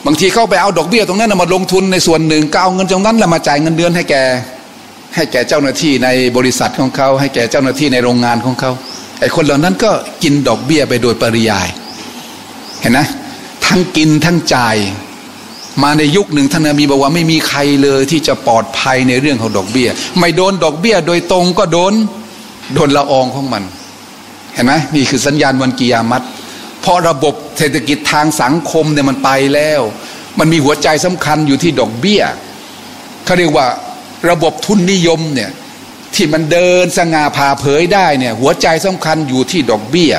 บางทีเข้าไปเอาดอกเบี้ยตรงนั้นมาลงทุนในส่วนหนึ่งก็เอาเงินตรงนั้นแล้วมาจ่ายเงินเดือนให้แก่เจ้าหน้าที่ในบริษัทของเขาให้แก่เจ้าหน้าที่ในโรงงานของเขาไอ้คนเหล่านั้นก็กินดอกเบี้ยไปโดยปริยายเห็นนะทั้งกินทั้งจ่ายมาในยุคหนึ่งท่านนบีบอกว่าไม่มีใครเลยที่จะปลอดภัยในเรื่องของดอกเบี้ยไม่โดนดอกเบี้ยโดยตรงก็โดนละอองของมันเห็นไหมนี่คือสัญญาณวันกิยามัตเพราะระบบเศรษฐกิจทางสังคมเนี่ยมันไปแล้วมันมีหัวใจสำคัญอยู่ที่ดอกเบี้ยเขาเรียกว่าระบบทุนนิยมเนี่ยที่มันเดินสง่าผ่าเผยได้เนี่ยหัวใจสำคัญอยู่ที่ดอกเบี้ย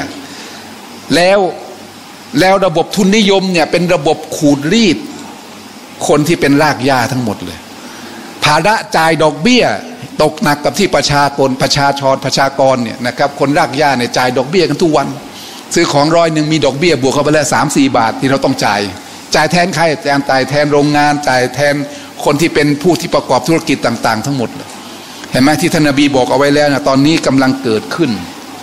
แล้วระบบทุนนิยมเนี่ยเป็นระบบขูดรีดคนที่เป็นรากหญ้าทั้งหมดเลยภาระจ่ายดอกเบี้ยตกหนักกับที่ประชากรเนี่ยนะครับคนรากหญ้าเนี่ยจ่ายดอกเบี้ยกันทุกวันซื้อของ100มีดอกเบี้ยบวกเข้าไปแล้ว3-4 บาทที่เราต้องจ่ายแทนใครจ่ายแทนโรงงานจ่ายแทนคนที่เป็นผู้ที่ประกอบธุรกิจต่างๆทั้งหมดเห็นไหมที่ท่านนบีบอกเอาไว้แล้วนะตอนนี้กำลังเกิดขึ้น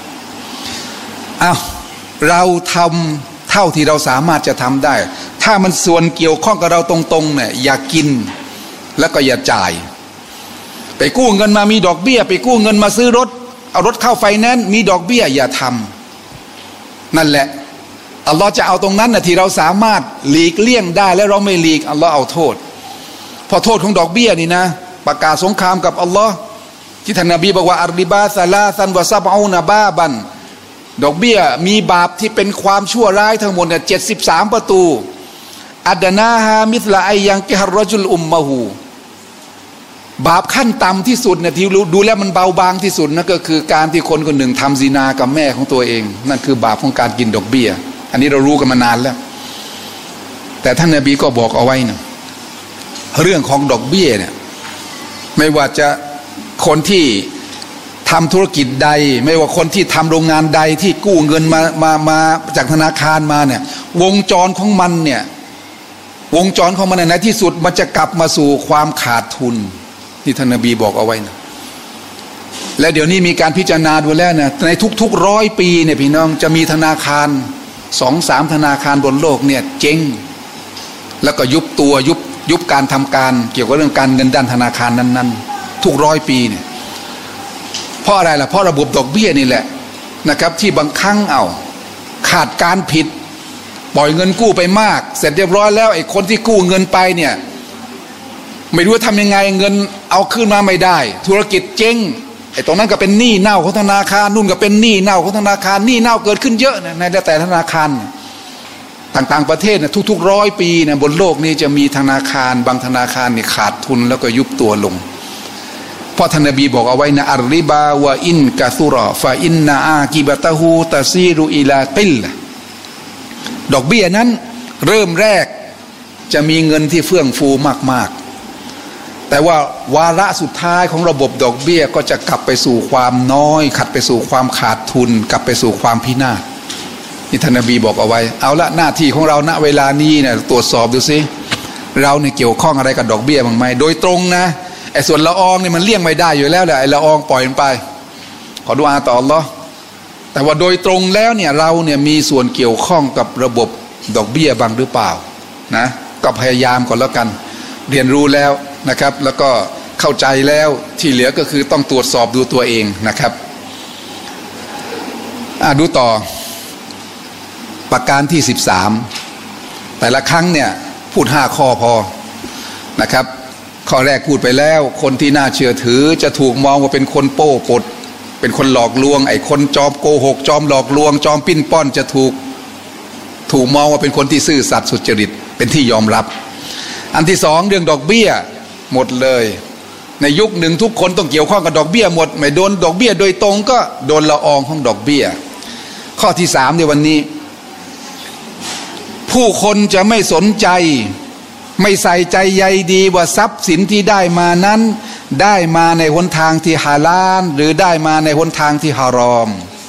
เราทำเท่าที่เราสามารถจะทำได้ถ้ามันส่วนเกี่ยวข้องกับเราตรงๆเนี่ยอย่ากินแล้วก็อย่าจ่ายไปกู้เงินมามีดอกเบี้ยไปกู้เงินมาซื้อรถเอารถเข้าไฟแนนซ์มีดอกเบี้ยอย่าทำนั่นแหละอัลลอฮ์จะเอาตรงนั้นนะที่เราสามารถหลีกเลี่ยงได้และเราไม่หลีกอัลลอฮ์เอาโทษพอโทษของดอกเบี้ยนี่นะประกาศสงครามกับอัลลอฮ์ที่ท่านนบีบอกว่าอัรริบาซาลาซันวะซับอูนะบาบันดอกเบี้ยมีบาปที่เป็นความชั่วร้ายทั้งหมดเนี่ย73 ประตูอัดนาฮามิสลาไอยังกิฮารจุลอุมมะฮูบาปขั้นต่ำที่สุดเนี่ยที่ดูแล้วมันเบาบางที่สุดนั่นก็คือการที่คนคนหนึ่งทำซินากับแม่ของตัวเองนั่นคือบาปของการกินดอกเบี้ยอันนี้เรารู้กันมานานแล้วแต่ท่านนบีก็บอกเอาไว้นะเรื่องของดอกเบี้ยเนี่ยไม่ว่าจะคนที่ทำธุรกิจใดไม่ว่าคนที่ทำโรงงานใดที่กู้เงินมาจากธนาคารมาเนี่ยวงจรของมันในที่สุดมันจะกลับมาสู่ความขาดทุนที่ท่านนบีบอกเอาไว้นะและเดี๋ยวนี้มีการพิจารณาดูแล้วนะในทุกๆ100 ปีเนี่ยพี่น้องจะมีธนาคาร2-3 ธนาคารบนโลกเนี่ยเจ๊งแล้วก็ยุบการทำการเกี่ยวกับเรื่องการเงินด้านธนาคารนั้นๆทุก100 ปีเนี่ยเพราะอะไรล่ะเพราะระบบดอกเบี้ยนี่แหละนะครับที่บางครั้งขาดการผิดปล่อยเงินกู้ไปมากเสร็จเรียบร้อยแล้วไอ้คนที่กู้เงินไปเนี่ยไม่รู้ทำยังไงเงินเอาขึ้นมาไม่ได้ธุรกิจเจ๊งไอ้ตรงนั้นก็เป็นหนี้เน่าของธนาคารนู่นก็เป็นหนี้เน่าของธนาคารหนี้เน่าเกิดขึ้นเยอะในแต่ธนาคารต่างๆประเทศเนี่ยทุกๆ100 ปีเนี่ยบนโลกนี้จะมีธนาคารบางธนาคารเนี่ยขาดทุนแล้วก็ยุบตัวลงเพราะท่านนบีบอกเอาไว้นะอัรริบาวะอินกะซุรอฟะอินนาอากิบะตะฮูตะซีรุอิลากิลดอกเบี้ยนั้นเริ่มแรกจะมีเงินที่เฟื่องฟูมากๆแต่ว่าวาระสุดท้ายของระบบดอกเบี้ยก็จะกลับไปสู่ความน้อยขัดไปสู่ความขาดทุนกลับไปสู่ความพินาศนี่ท่านนบีบอกเอาไว้เอาละหน้าที่ของเราณเวลานี้เนี่ยตรวจสอบดูสิเราเนี่ยเกี่ยวข้องอะไรกับดอกเบี้ยบ้างไหมโดยตรงนะไอ้ส่วนละอองเนี่ยมันเลี่ยงไม่ได้อยู่แล้วแหละไอ้ละอองปล่อยมันไปขอดุอาต่ออัลเลาะห์แต่ว่าโดยตรงแล้วเนี่ยเราเนี่ยมีส่วนเกี่ยวข้องกับระบบดอกเบี้ยบ้างหรือเปล่านะก็พยายามก่อนแล้วกันเรียนรู้แล้วนะครับแล้วก็เข้าใจแล้วที่เหลือก็คือต้องตรวจสอบดูตัวเองนะครับดูต่อประการที่13แต่ละครั้งเนี่ยพูด5 ข้อพอนะครับข้อแรกพูดไปแล้วคนที่น่าเชื่อถือจะถูกมองว่าเป็นคนโป้ปดเป็นคนหลอกลวงไอ้คนจอมโกหกจอมหลอกลวงจอมปิ้นป้อนจะถูกมองว่าเป็นคนที่ซื่อสัตย์สุจริตเป็นที่ยอมรับอันที่2เรื่องดอกเบี้ยหมดเลยในยุคหนึ่งทุกคนต้องเกี่ยวข้องกับดอกเบี้ยหมดไม่โดนดอกเบี้ยโดยตรงก็โดนละอองของดอกเบี้ยข้อที่3ในวันนี้ผู้คนจะไม่สนใจไม่ใส่ใจใยดีว่าทรัพย์สินที่ได้มานั้นได้มาในหนทางที่ฮาลาลหรือได้มาในหนทางที่ฮารอม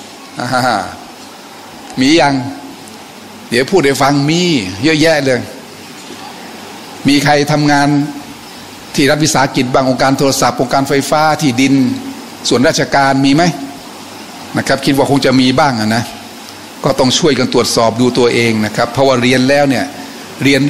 มียังเดี๋ยวพูดให้ฟังมีเยอะแยะเลยมีใครทำงานที่รัฐวิสาหกิจบางองค์การโทรศัพท์องค์การไฟฟ้าที่ดินส่วนราชการมีไหมนะครับคิดว่าคงจะมีบ้างนะก็ต้องช่วยกันตรวจสอบดูตัวเองนะครับเพราะว่าเรียนแล้วเนี่ยเรียน